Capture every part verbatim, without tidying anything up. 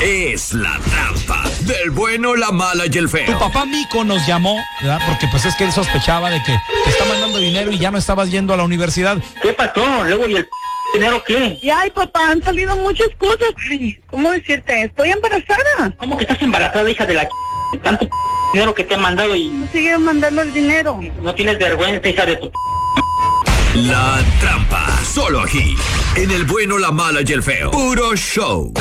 es La Trampa, del bueno, la mala y el feo. Tu papá Mico nos llamó, ¿verdad? Porque pues es que él sospechaba de que te está mandando dinero y ya no estabas yendo a la universidad. ¿Qué pasó? Luego, ¿y el dinero qué? Y ay, papá, han salido muchas cosas. Ay, ¿cómo decirte? Estoy embarazada. ¿Cómo que estás embarazada, hija de la tanto dinero que te han mandado y Me siguen mandando el dinero. no tienes vergüenza, hija de tu... La Trampa, solo aquí, en el bueno, la mala y el feo. Puro show.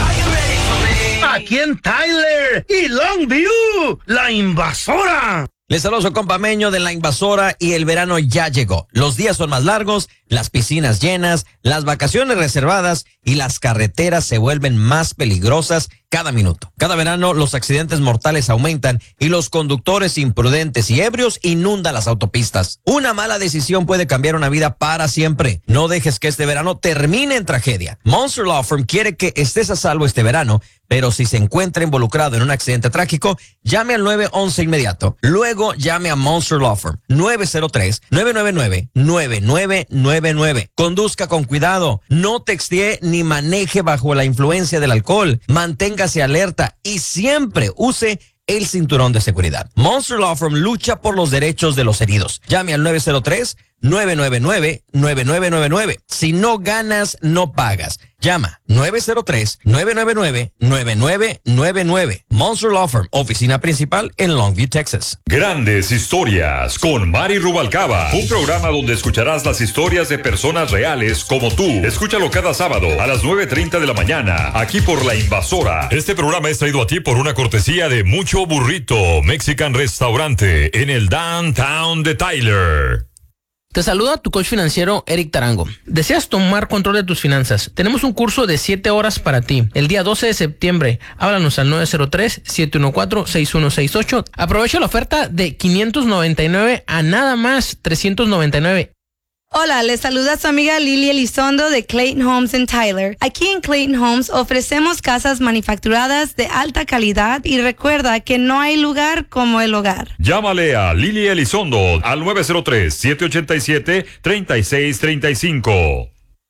Aquí en Tyler y Longview, La Invasora. Les saludo su compa Meño de La Invasora y el verano ya llegó. Los días son más largos, las piscinas llenas, las vacaciones reservadas y las carreteras se vuelven más peligrosas cada minuto. Cada verano los accidentes mortales aumentan y los conductores imprudentes y ebrios inundan las autopistas. Una mala decisión puede cambiar una vida para siempre. No dejes que este verano termine en tragedia. Monster Law Firm quiere que estés a salvo este verano, pero si se encuentra involucrado en un accidente trágico, llame al nueve once inmediato. Luego llame a Monster Law Firm nueve cero tres, nueve nueve nueve, nueve nueve nueve nueve. Conduzca con cuidado, no textee ni maneje bajo la influencia del alcohol. Manténgase alerta y siempre use el cinturón de seguridad. Monster Law Firm lucha por los derechos de los heridos. Llame al nueve cero tres, nueve nueve nueve, nueve nueve nueve nueve. Si no ganas, no pagas. Llama nueve cero tres, nueve nueve nueve, nueve nueve nueve nueve. Monster Law Firm, oficina principal en Longview, Texas. Grandes historias con Mari Rubalcaba. Un programa donde escucharás las historias de personas reales como tú. Escúchalo cada sábado a las nueve treinta de la mañana, aquí por La Invasora. Este programa es traído a ti por una cortesía de Mucho Burrito Mexican Restaurante en el Downtown de Tyler. Te saluda tu coach financiero Eric Tarango. ¿Deseas tomar control de tus finanzas? Tenemos un curso de siete horas para ti. El día doce de septiembre, háblanos al nueve cero tres, siete uno cuatro, seis uno seis ocho. Aprovecha la oferta de quinientos noventa y nueve a nada más trescientos noventa y nueve. Hola, les saluda su amiga Lili Elizondo de Clayton Homes en Tyler. Aquí en Clayton Homes ofrecemos casas manufacturadas de alta calidad y recuerda que no hay lugar como el hogar. Llámale a Lili Elizondo al nueve cero tres, siete ocho siete, tres seis tres cinco.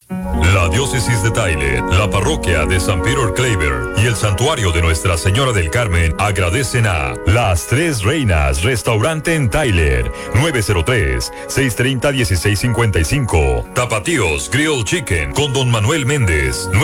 La diócesis de Tyler, la parroquia de San Peter Claver y el santuario de Nuestra Señora del Carmen agradecen a Las Tres Reinas Restaurante en Tyler, nueve cero tres, seis tres cero, uno seis cinco cinco. Tapatíos Grill Chicken con Don Manuel Méndez.